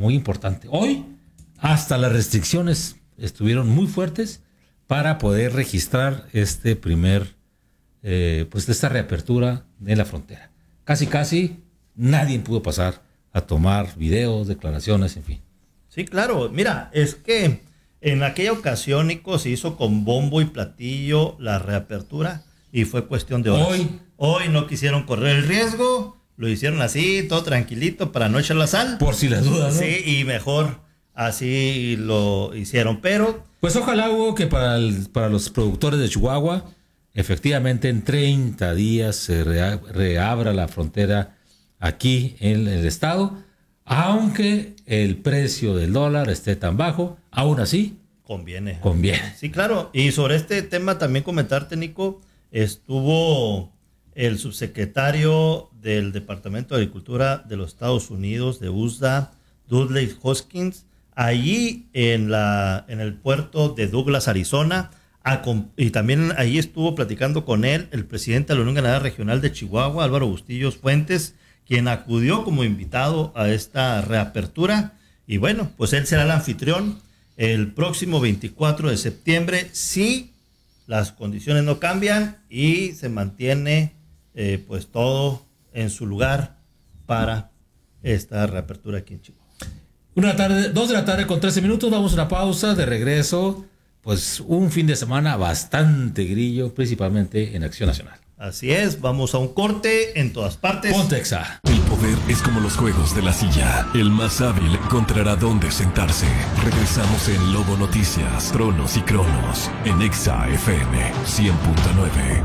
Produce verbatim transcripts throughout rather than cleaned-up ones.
muy importante. Hoy hasta las restricciones estuvieron muy fuertes para poder registrar este primer, eh, pues esta reapertura de la frontera. Casi, casi nadie pudo pasar a tomar videos, declaraciones, en fin. Sí, claro. Mira, es que en aquella ocasión, Nico, se hizo con bombo y platillo la reapertura y fue cuestión de horas. Hoy, Hoy no quisieron correr el riesgo, lo hicieron así, todo tranquilito para no echar la sal. por si las dudas, ¿no? Sí, y mejor así lo hicieron, pero... Pues ojalá, Hugo, que para, el, para los productores de Chihuahua, efectivamente en treinta días se rea, reabra la frontera aquí en el estado, aunque el precio del dólar esté tan bajo, aún así Conviene. conviene. Sí, claro. Y sobre este tema también comentarte, Nico, estuvo el subsecretario del Departamento de Agricultura de los Estados Unidos, de U S D A, Dudley Hoskins, allí en, la, en el puerto de Douglas, Arizona, a, y también allí estuvo platicando con él el presidente de la Unión Ganadera Regional de Chihuahua, Álvaro Bustillos Fuentes, quien acudió como invitado a esta reapertura. Y bueno, pues él será el anfitrión el próximo veinticuatro de septiembre, si las condiciones no cambian y se mantiene eh, pues todo en su lugar para esta reapertura aquí en Chihuahua. Una tarde, dos de la tarde con trece minutos, damos una pausa, de regreso, pues un fin de semana bastante grillo, principalmente en Acción Nacional. Así es, vamos a un corte en todas partes. Pontexa. El poder es como los juegos de la silla. El más hábil encontrará dónde sentarse. Regresamos en Lobo Noticias, Tronos y Cronos, en Exa F M cien punto nueve.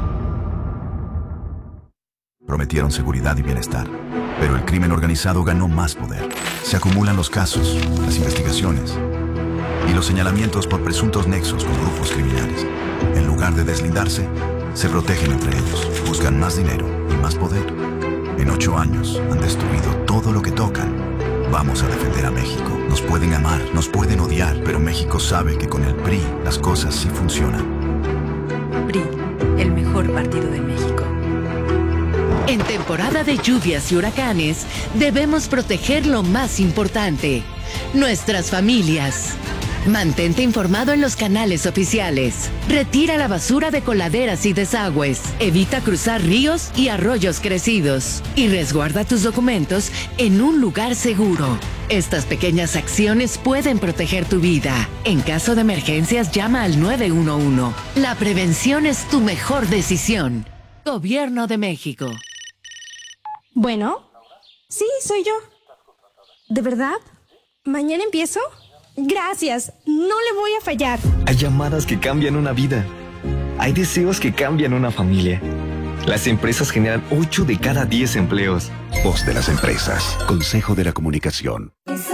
Prometieron seguridad y bienestar, pero el crimen organizado ganó más poder. Se acumulan los casos, las investigaciones y los señalamientos por presuntos nexos con grupos criminales. En lugar de deslindarse, se protegen entre ellos, buscan más dinero y más poder. En ocho años han destruido todo lo que tocan. Vamos a defender a México. Nos pueden amar, nos pueden odiar, pero México sabe que con el P R I las cosas sí funcionan. P R I, el mejor partido de México. En temporada de lluvias y huracanes, debemos proteger lo más importante, nuestras familias. Mantente informado en los canales oficiales. Retira la basura de coladeras y desagües. Evita cruzar ríos y arroyos crecidos. Y resguarda tus documentos en un lugar seguro. Estas pequeñas acciones pueden proteger tu vida. En caso de emergencias, llama al nueve uno uno. La prevención es tu mejor decisión. Gobierno de México. Bueno, sí, soy yo. ¿De verdad? ¿Mañana empiezo? Gracias, no le voy a fallar. Hay llamadas que cambian una vida. Hay deseos que cambian una familia. Las empresas generan ocho de cada diez empleos. Voz de las empresas. Consejo de la Comunicación.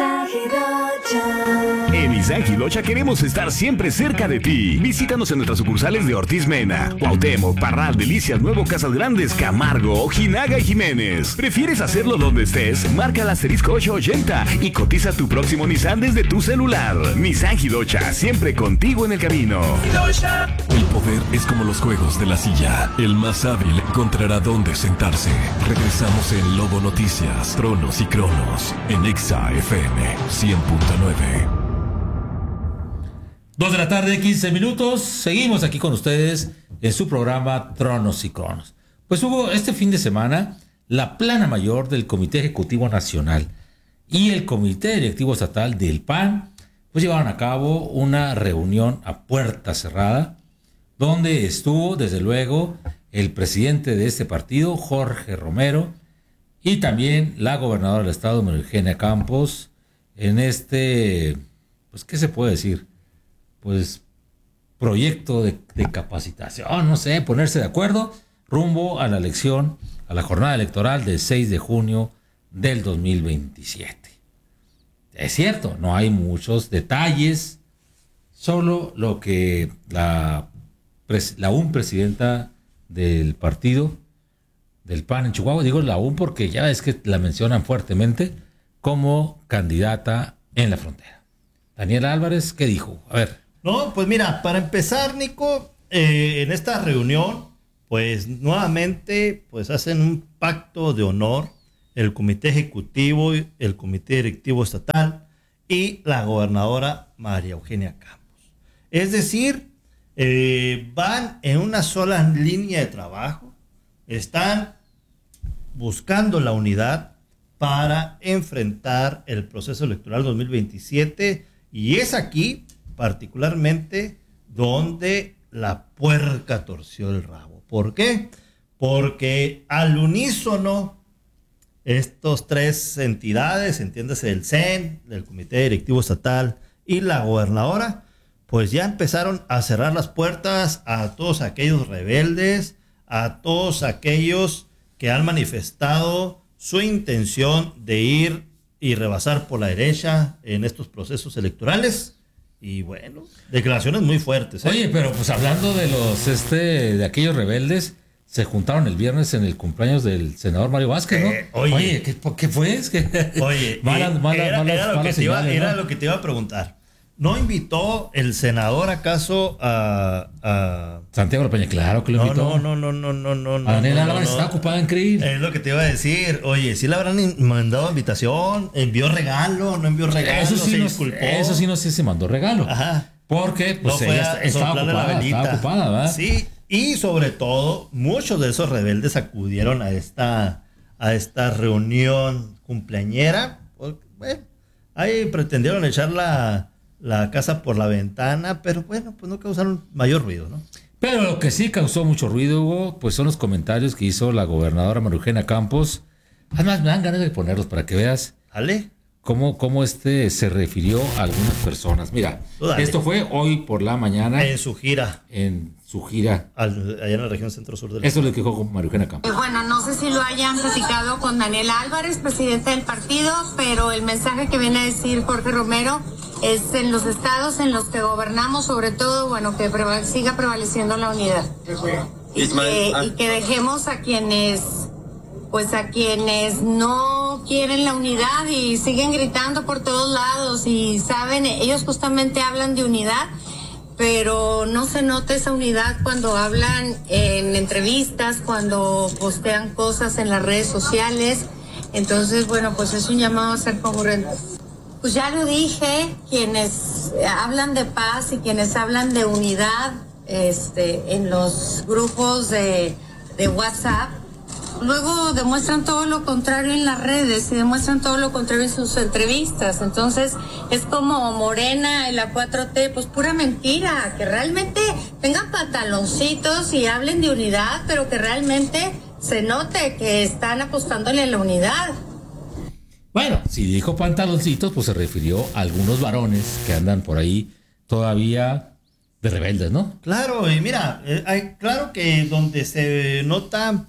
En Isaac y Locha queremos estar siempre cerca de ti. Visítanos en nuestras sucursales de Ortiz Mena, Cuauhtémoc, Parral, Delicias, Nuevo, Casas Grandes, Camargo, Ojinaga y Jiménez. ¿Prefieres hacerlo donde estés? Marca el asterisco ocho ochenta y cotiza tu próximo Nissan desde tu celular. Nissan y Locha, siempre contigo en el camino. El poder es como los juegos de la silla. El más hábil encontrará dónde sentarse. Regresamos en Lobo Noticias, Tronos y Cronos, en Exa F M cien punto nueve. Dos de la tarde, quince minutos. Seguimos aquí con ustedes en su programa Tronos y Cronos. Pues hubo este fin de semana la plana mayor del Comité Ejecutivo Nacional y el Comité Directivo Estatal del P A N, pues llevaron a cabo una reunión a puerta cerrada, donde estuvo desde luego el presidente de este partido, Jorge Romero, y también la gobernadora del estado, María Eugenia Campos, en este, pues, ¿qué se puede decir? Pues proyecto de, de capacitación, no sé, ponerse de acuerdo rumbo a la elección, a la jornada electoral del seis de junio del dos mil veintisiete. Es cierto, no hay muchos detalles, solo lo que la, la U N presidenta del partido, del P A N en Chihuahua, digo la U N porque ya es que la mencionan fuertemente como candidata en la frontera. Daniela Álvarez, ¿qué dijo? A ver. No, pues mira, para empezar, Nico, eh, en esta reunión, pues nuevamente pues hacen un pacto de honor el Comité Ejecutivo y el Comité Directivo Estatal y la gobernadora María Eugenia Campos. Es decir, eh, van en una sola línea de trabajo, están buscando la unidad para enfrentar el proceso electoral dos mil veintisiete, y es aquí particularmente donde la puerca torció el rabo. ¿Por qué? Porque al unísono estos tres entidades, entiéndase el C E N, el Comité Directivo Estatal y la gobernadora, pues ya empezaron a cerrar las puertas a todos aquellos rebeldes, a todos aquellos que han manifestado su intención de ir y rebasar por la derecha en estos procesos electorales. Y bueno, declaraciones muy fuertes, ¿eh? Oye, pero pues hablando de los este de aquellos rebeldes, se juntaron el viernes en el cumpleaños del senador Mario Vázquez, ¿no? Eh, oye, oye ¿qué, ¿qué fue? Es que oye, malas, malas, era, malas, era, lo, malas que te iba, señales, era ¿no? lo que te iba a preguntar. ¿No invitó el senador acaso a, a... Santiago Peña? Claro que lo no, invitó. No, no, no, no, no, no. A Daniel no, Álvarez no, está no. ocupada en Krill. Es lo que te iba a decir. Oye, ¿sí le habrán in- mandado invitación? ¿Envió regalo? ¿No envió regalo? Eso sí, ¿Se no, disculpó? eso sí no sé si se mandó regalo. Ajá. Porque pues No fue ella a está- estaba soplarle la ocupada, velita. estaba ocupada, ¿verdad? Sí, y sobre todo, muchos de esos rebeldes acudieron a esta, a esta reunión cumpleañera. Porque, bueno, ahí pretendieron echar la, la casa por la ventana, pero bueno, pues no causaron mayor ruido, ¿no? Pero lo que sí causó mucho ruido, Hugo, pues son los comentarios que hizo la gobernadora María Eugenia Campos. Además, me dan ganas de ponerlos para que veas ¿Vale? cómo, cómo este se refirió a algunas personas. Mira, Tú dale. esto fue hoy por la mañana En su gira, en su gira. al- allá en la región centro-sur del Esto es lo que dijo María Eugenia Campos. Eh, Bueno, no sé si lo hayan platicado con Daniel Álvarez, presidente del partido, pero el mensaje que viene a decir Jorge Romero es en los estados en los que gobernamos, sobre todo, bueno, que preva- siga prevaleciendo la unidad. Y que, y que dejemos a quienes, pues a quienes no quieren la unidad y siguen gritando por todos lados y saben, ellos justamente hablan de unidad, pero no se nota esa unidad cuando hablan en entrevistas, cuando postean cosas en las redes sociales. Entonces, bueno, pues es un llamado a ser congruentes. Pues ya lo dije, quienes hablan de paz y quienes hablan de unidad este, en los grupos de, de WhatsApp, luego demuestran todo lo contrario en las redes y demuestran todo lo contrario en sus entrevistas. Entonces es como Morena en la cuatro T, pues pura mentira, que realmente tengan pantaloncitos y hablen de unidad, pero que realmente se note que están apostándole a la unidad. Bueno, si dijo pantaloncitos, pues se refirió a algunos varones que andan por ahí todavía de rebeldes, ¿no? Claro, y mira, eh, hay, claro que donde se nota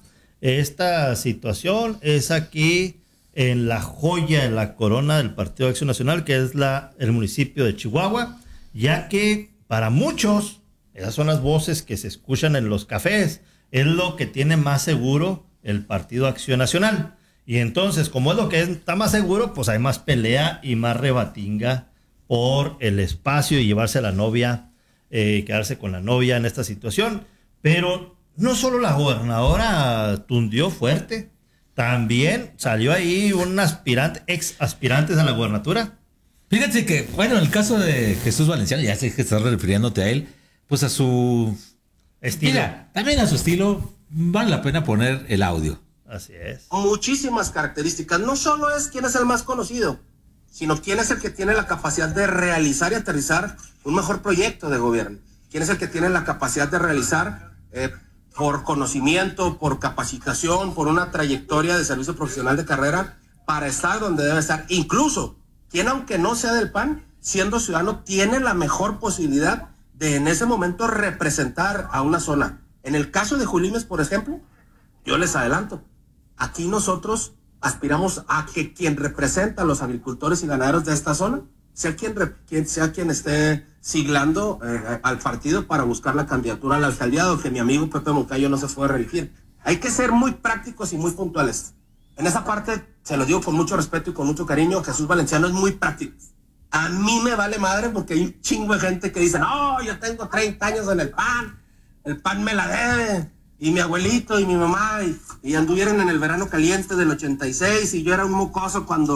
esta situación es aquí en la joya, en la corona del Partido de Acción Nacional, que es la, el municipio de Chihuahua, ya que para muchos, esas son las voces que se escuchan en los cafés, es lo que tiene más seguro el Partido de Acción Nacional. Y entonces, como es lo que está más seguro, pues hay más pelea y más rebatinga por el espacio y llevarse a la novia, eh, quedarse con la novia en esta situación. Pero no solo la gobernadora tundió fuerte, también salió ahí un aspirante, ex aspirantes a la gobernatura. Fíjate que, bueno, en el caso de Jesús Valenciano, ya sé que estás refiriéndote a él, pues a su estilo. Mira, también a su estilo vale la pena poner el audio. Así es. Muchísimas características. No solo es quién es el más conocido, sino quién es el que tiene la capacidad de realizar y aterrizar un mejor proyecto de gobierno. Quién es el que tiene la capacidad de realizar eh, por conocimiento, por capacitación, por una trayectoria de servicio profesional de carrera para estar donde debe estar. Incluso, quien aunque no sea del P A N, siendo ciudadano, tiene la mejor posibilidad de en ese momento representar a una zona. En el caso de Julimes, por ejemplo, yo les adelanto, aquí nosotros aspiramos a que quien representa a los agricultores y ganaderos de esta zona sea quien, quien, sea quien esté siglando eh, al partido para buscar la candidatura a la alcaldía, o que mi amigo Pepe Moncayo no se fue a reelegir. Hay que ser muy prácticos y muy puntuales. En esa parte, se lo digo con mucho respeto y con mucho cariño, Jesús Valenciano es muy práctico. A mí me vale madre porque hay un chingo de gente que dice, no, yo tengo treinta años en el P A N, el P A N me la debe, y mi abuelito y mi mamá, y, y anduvieron en el verano caliente del ochenta y seis, y yo era un mocoso cuando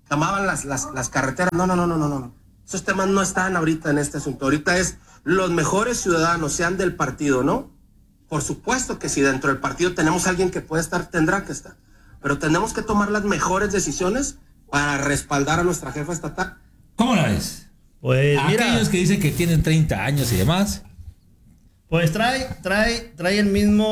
quemaban las, las, las carreteras. No, no, no, no, no, no. Esos temas no están ahorita en este asunto. Ahorita es los mejores ciudadanos, sean del partido, ¿no? Por supuesto que si dentro del partido tenemos a alguien que puede estar, tendrá que estar. Pero tenemos que tomar las mejores decisiones para respaldar a nuestra jefa estatal. ¿Cómo la ves? Pues mira, aquellos que dicen que tienen treinta años y demás. Pues trae, trae, trae el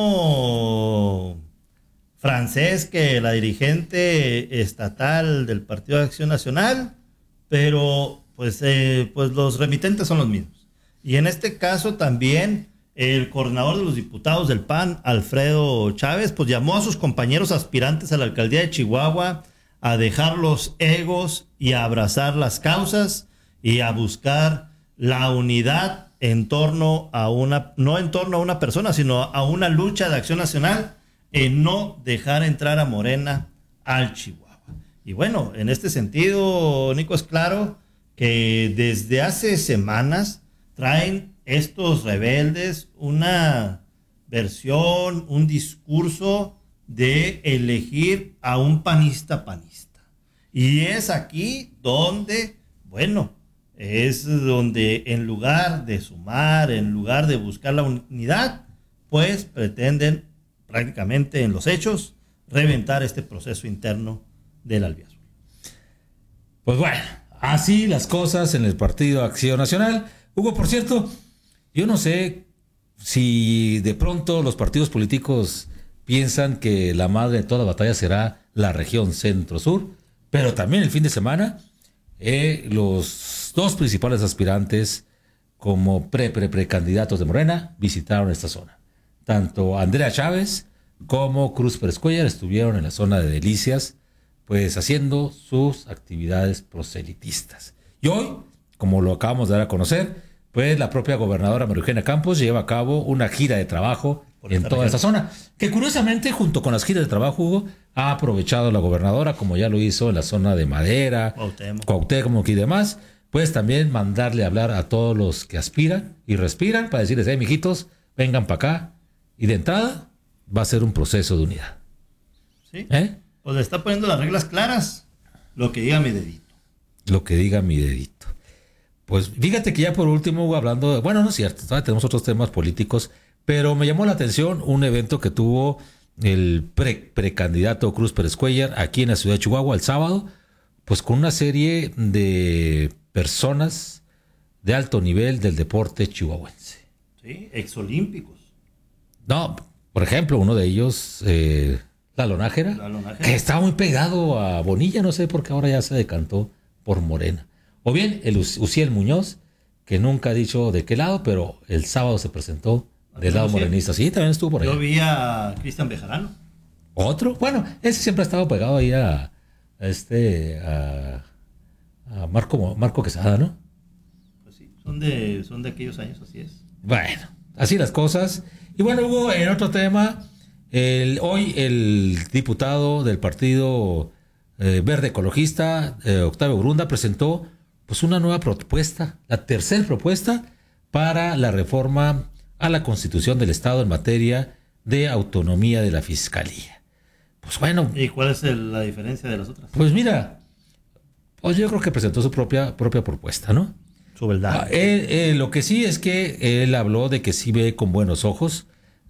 mismo francés que la dirigente estatal del Partido de Acción Nacional, pero pues, eh, pues los remitentes son los mismos. Y en este caso también el coordinador de los diputados del P A N, Alfredo Chávez, pues llamó a sus compañeros aspirantes a la alcaldía de Chihuahua a dejar los egos y a abrazar las causas y a buscar la unidad en torno a una, no en torno a una persona, sino a una lucha de acción nacional en no dejar entrar a Morena al Chihuahua. Y bueno, en este sentido, Nico, es claro que desde hace semanas traen estos rebeldes una versión, un discurso de elegir a un panista panista. Y es aquí donde, bueno, es donde en lugar de sumar, en lugar de buscar la unidad, pues pretenden prácticamente en los hechos reventar este proceso interno del Albiazul. Pues bueno, así las cosas en el Partido Acción Nacional. Hugo, por cierto, yo no sé si de pronto los partidos políticos piensan que la madre de toda batalla será la región centro-sur, pero también el fin de semana eh, los dos principales aspirantes como pre-pre-precandidatos de Morena visitaron esta zona. Tanto Andrea Chávez como Cruz Pérez Cuéllar estuvieron en la zona de Delicias, pues haciendo sus actividades proselitistas. Y hoy, como lo acabamos de dar a conocer, pues la propia gobernadora María Eugenia Campos lleva a cabo una gira de trabajo Por en toda región. esta zona, que curiosamente, junto con las giras de trabajo, Hugo, ha aprovechado la gobernadora, como ya lo hizo en la zona de Madera, Cuauhtémoc, Cuauhtémoc y demás, pues también mandarle a hablar a todos los que aspiran y respiran para decirles, hey, mijitos, vengan para acá. Y de entrada va a ser un proceso de unidad. ¿Sí? ¿Eh? Pues le está poniendo las reglas claras. Lo que diga mi dedito. Lo que diga mi dedito. Pues fíjate que ya por último, Hugo, hablando de, bueno, no es cierto, todavía tenemos otros temas políticos, pero me llamó la atención un evento que tuvo el pre, precandidato Cruz Pérez Cuéllar aquí en la ciudad de Chihuahua el sábado, pues con una serie de personas de alto nivel del deporte chihuahuense. Sí, exolímpicos. No, por ejemplo, uno de ellos, eh, Lalo Nájera, Lalo Nájera, que estaba muy pegado a Bonilla, no sé por qué ahora ya se decantó por Morena. O bien el Uciel Muñoz, que nunca ha dicho de qué lado, pero el sábado se presentó del lado morenista. Sí, también estuvo por ahí. Yo vi a Cristian Bejarano. ¿Otro? Bueno, ese siempre ha estado pegado ahí a, a este a, a Marco, Marco Quesada, ¿no? Pues sí, son de, son de aquellos años, así es. Bueno, así las cosas. Y bueno, Hugo, en otro tema, el, hoy el diputado del Partido eh, Verde Ecologista, eh, Octavio Grunda, presentó pues una nueva propuesta, la tercera propuesta para la reforma a la Constitución del Estado en materia de autonomía de la Fiscalía. Pues bueno. ¿Y cuál es el, la diferencia de las otras? Pues mira, pues yo creo que presentó su propia, propia propuesta, ¿no? Su verdad. Ah, él, él, lo que sí es que él habló de que sí ve con buenos ojos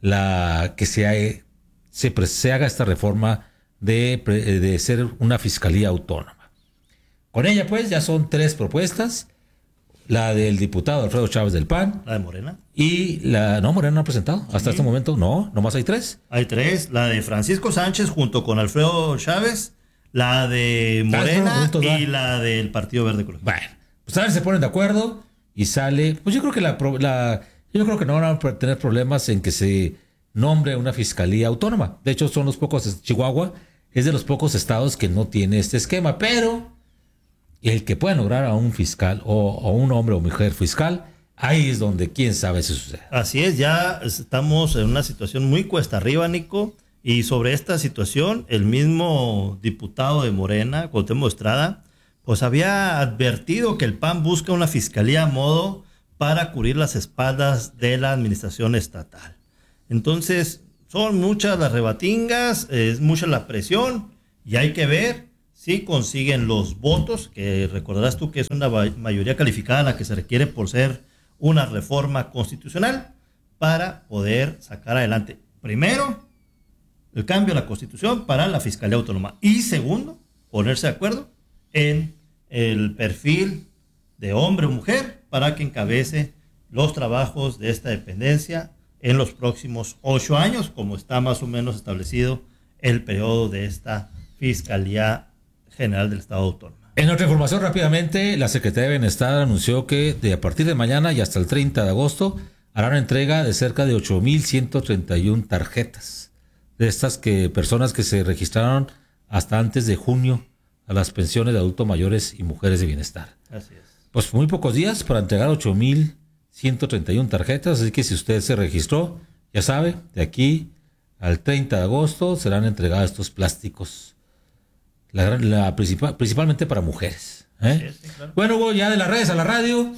la que se, se, se haga esta reforma de, de ser una fiscalía autónoma. Con ella, pues, ya son tres propuestas. La del diputado Alfredo Chávez del P A N. La de Morena. Y la... No, Morena no ha presentado. Hasta sí. este momento, no. Nomás hay tres. Hay tres. La de Francisco Sánchez junto con Alfredo Chávez. La de Morena ah, y la del Partido Verde Ecologista. Bueno, pues a ver, se ponen de acuerdo y sale... Pues yo creo que la... la yo creo que no van a tener problemas en que se nombre una fiscalía autónoma. De hecho, son los pocos... Chihuahua es de los pocos estados que no tiene este esquema, pero... el que pueda lograr a un fiscal o, o un hombre o mujer fiscal, ahí es donde quién sabe si sucede. Así es, ya estamos en una situación muy cuesta arriba, Nico, y sobre esta situación el mismo diputado de Morena, Cuauhtémoc Estrada, pues había advertido que el P A N busca una fiscalía a modo para cubrir las espaldas de la administración estatal. Entonces, son muchas las rebatingas, es mucha la presión y hay que ver si consiguen los votos, que recordarás tú que es una mayoría calificada la que se requiere por ser una reforma constitucional, para poder sacar adelante, primero, el cambio a la Constitución para la Fiscalía Autónoma, y segundo, ponerse de acuerdo en el perfil de hombre o mujer para que encabece los trabajos de esta dependencia en los próximos ocho años, como está más o menos establecido el periodo de esta Fiscalía General del Estado Autónomo. En otra información, rápidamente, la Secretaría de Bienestar anunció que de a partir de mañana y hasta el treinta de agosto hará una entrega de cerca de ocho mil ciento treinta y una tarjetas de estas que personas que se registraron hasta antes de junio a las pensiones de adultos mayores y mujeres de bienestar. Así es. Pues muy pocos días para entregar ocho mil ciento treinta y una tarjetas, así que si usted se registró, ya sabe, de aquí al treinta de agosto serán entregados estos plásticos, la, la principal, principalmente para mujeres. ¿eh? Sí, sí, claro. Bueno, Hugo, ya de las redes a la radio,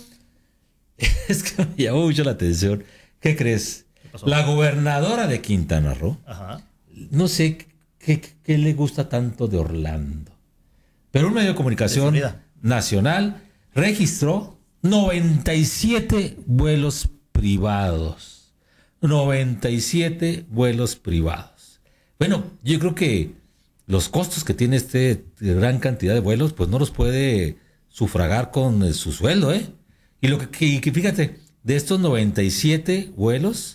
es que me llamó mucho la atención. ¿Qué crees? ¿Qué pasó? La gobernadora de Quintana Roo, Ajá. no sé qué, qué, qué le gusta tanto de Orlando, pero un medio de comunicación De nacional registró noventa y siete vuelos privados. noventa y siete vuelos privados. Bueno, yo creo que los costos que tiene este gran cantidad de vuelos, pues no los puede sufragar con eh, su sueldo, ¿eh? Y lo que, que, que fíjate, de estos noventa y siete vuelos,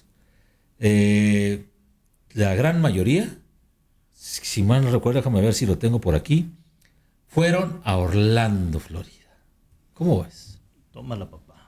eh, la gran mayoría, si mal no recuerdo, déjame ver si lo tengo por aquí, fueron a Orlando, Florida. ¿Cómo ves? Tómala, papá.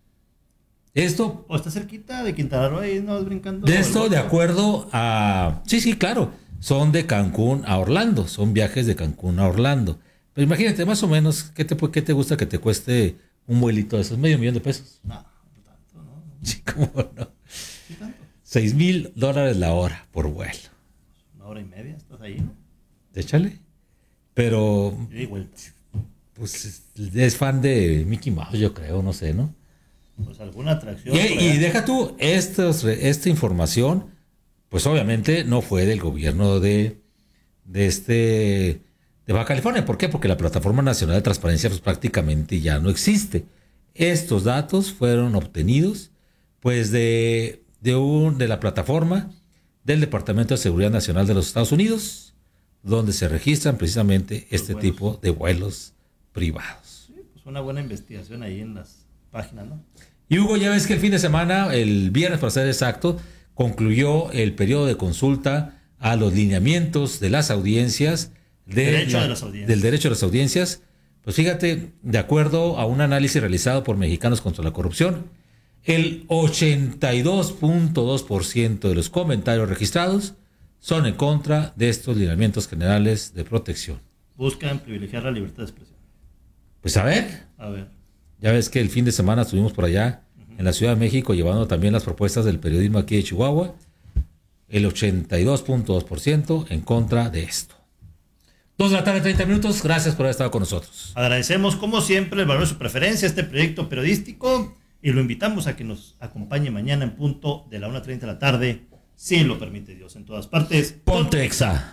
Esto... O está cerquita de Quintana Roo, ahí no vas brincando. De esto, de acuerdo a... Sí, sí, claro. Son de Cancún a Orlando. Son viajes de Cancún a Orlando. Pero imagínate, más o menos, ¿qué te, qué te gusta que te cueste un vuelito de esos? ¿Medio millón de pesos? No, no tanto, ¿no? Sí, ¿cómo no? ¿Qué tanto? Seis mil dólares la hora por vuelo. Una hora y media, estás ahí, ¿no? Échale. Pero... Y vuelta. Pues es, es fan de Mickey Mouse, yo creo, no sé, ¿no? Pues alguna atracción. Y, y deja tú, estos, esta información, pues obviamente no fue del gobierno de, de este de Baja California. ¿Por qué? Porque la Plataforma Nacional de Transparencia pues prácticamente ya no existe. Estos datos fueron obtenidos pues de, de, un, de la plataforma del Departamento de Seguridad Nacional de los Estados Unidos, donde se registran precisamente este vuelos. tipo de vuelos privados. Sí, pues una buena investigación ahí en las páginas, ¿no? Y Hugo, ya ves que el fin de semana, el viernes para ser exacto, concluyó el periodo de consulta a los lineamientos de las audiencias, de derecho la, de las audiencias. del derecho a las audiencias. Pues fíjate, de acuerdo a un análisis realizado por Mexicanos contra la Corrupción, el ochenta y dos punto dos por ciento de los comentarios registrados son en contra de estos lineamientos generales de protección. Buscan privilegiar la libertad de expresión. Pues a ver. A ver. Ya ves que el fin de semana estuvimos por allá uh-huh. en la Ciudad de México llevando también las propuestas del periodismo aquí de Chihuahua. El ochenta y dos punto dos por ciento en contra de esto. Dos de la tarde, treinta minutos. Gracias por haber estado con nosotros. Agradecemos, como siempre, el valor de su preferencia a este proyecto periodístico y lo invitamos a que nos acompañe mañana en punto de la una treinta de la tarde, si lo permite Dios, en todas partes. Ponte Exa.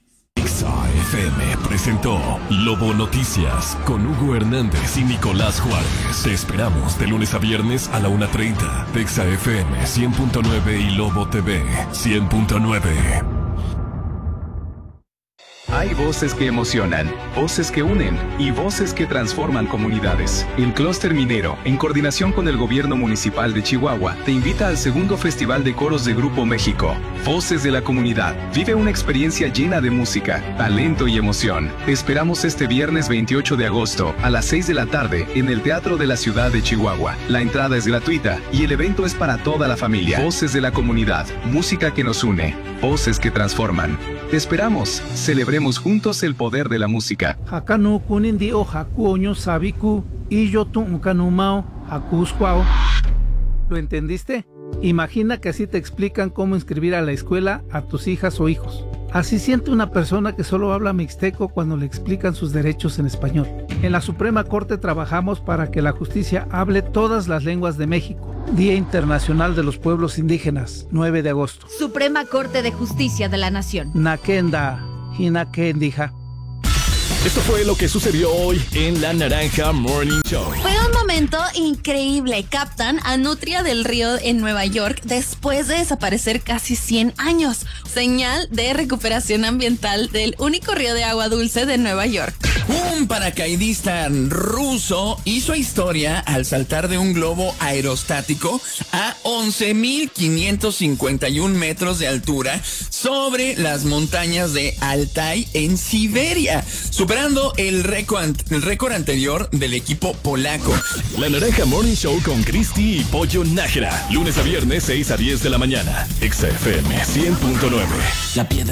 Exa F M presentó Lobo Noticias con Hugo Hernández y Nicolás Juárez. Te esperamos de lunes a viernes a la una treinta. Exa F M cien punto nueve y Lobo T V cien punto nueve. Hay voces que emocionan, voces que unen y voces que transforman comunidades. El Clúster Minero, en coordinación con el Gobierno Municipal de Chihuahua, te invita al segundo Festival de Coros de Grupo México. Voces de la Comunidad. Vive una experiencia llena de música, talento y emoción. Te esperamos este viernes veintiocho de agosto a las seis de la tarde en el Teatro de la Ciudad de Chihuahua. La entrada es gratuita y el evento es para toda la familia. Voces de la Comunidad. Música que nos une. Voces que transforman. Te esperamos. Celebremos juntos el poder de la música. Hakanu kunindi o hakuoño sabiku y yo tu kanumao hakusquao. ¿Lo entendiste? Imagina que así te explican cómo inscribir a la escuela a tus hijas o hijos. Así siente una persona que solo habla mixteco cuando le explican sus derechos en español. En la Suprema Corte trabajamos para que la justicia hable todas las lenguas de México. Día Internacional de los Pueblos Indígenas, nueve de agosto. Suprema Corte de Justicia de la Nación. Nakenda, Hinakendija. Esto fue lo que sucedió hoy en La Naranja Morning Show. Fue un momento increíble. Captan a Nutria del Río en Nueva York después de desaparecer casi cien años. Señal de recuperación ambiental del único río de agua dulce de Nueva York. Un paracaidista ruso hizo historia al saltar de un globo aerostático a once mil quinientos cincuenta y un metros de altura sobre las montañas de Altai en Siberia, superando el récord, el récord anterior del equipo polaco. La Naranja Morning Show con Cristi y Pollo Nájera. Lunes a viernes, seis a diez de la mañana. Exa F M cien punto nueve. La piedra.